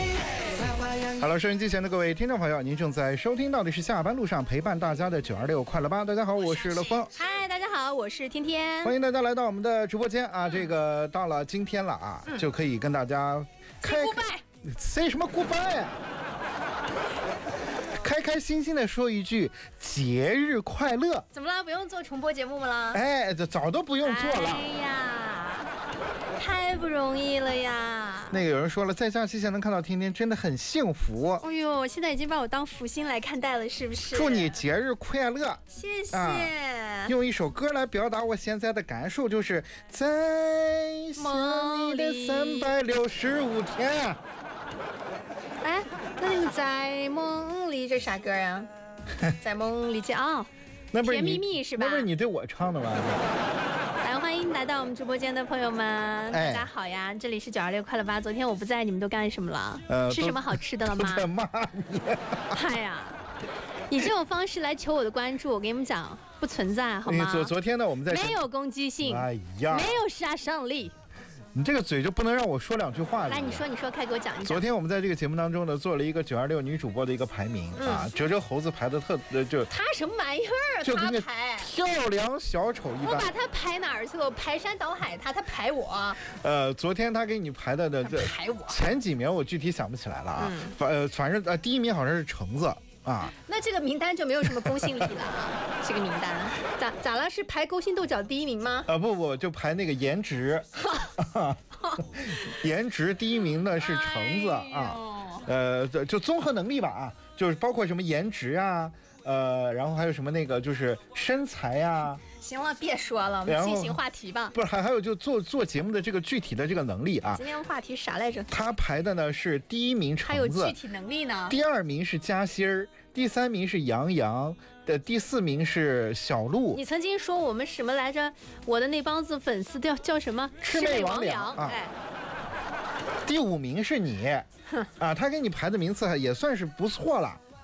Hello， 收音机前的各位听众朋友，您正在收听到的是下班路上陪伴大家的926快乐吧。大家好，我是乐峰。 嗨，大家好，我是天天。 欢迎大家来到我们的直播间啊！这个到了今天了啊，就可以跟大家say 什么 goodbye 啊？开开心心的说一句节日快乐。 怎么了？不用做重播节目了？ 哎，这早都不用做了。 哎呀，太不容易了呀！ 那个有人说了，在假期前能看到天天真的很幸福。 哎呦，现在已经把我当福星来看待了，是不是？ 祝你节日快乐！ 谢谢。 用一首歌来表达我现在的感受，就是在想你的365天。 哎，那个在梦里这啥歌呀？在梦里见啊， 那不是甜蜜蜜是吧？ 那不是你对我唱的吗？ 来，欢迎来到我们直播间的朋友们，大家好呀！这里是926快乐吧。昨天我不在，你们都干什么了？吃什么好吃的了吗？ 都在骂你。 哎呀，以这种方式来求我的关注，我跟你们讲，不存在，好吗？ 昨天呢，我们在没有攻击性， 哎呀， 没有杀伤力。 你这个嘴就不能让我说两句话。 来，你说，快给我讲一讲。 昨天我们在这个节目当中呢，做了一个926女主播的一个排名啊，哲哲猴子排的就他什么玩意儿？ 就跟他排跳梁小丑一般。 我把他排哪儿去了？我排山倒海，他排我。 昨天他给你排的排我前几名我具体想不起来了啊。反正第一名好像是橙子啊。 那这个名单就没有什么公信力了啊。这个名单咋了？是排勾心斗角第一名吗？ 不，就排那个颜值。颜值第一名的是橙子啊。就综合能力吧啊，就是包括什么颜值啊，然后还有什么那个就是身材啊。 行了，别说了，我们进行话题吧。 不是，还有就做节目的这个具体的这个能力啊。 今天话题啥来着？ 他排的呢是第一名橙子， 还有具体能力呢。 第二名是嘉欣儿，第三名是杨洋的，第四名是小鹿。 你曾经说我们什么来着？我的那帮子粉丝叫什么？ 魑魅魍魉啊。 哎， 第五名是你啊，他给你排的名次也算是不错了。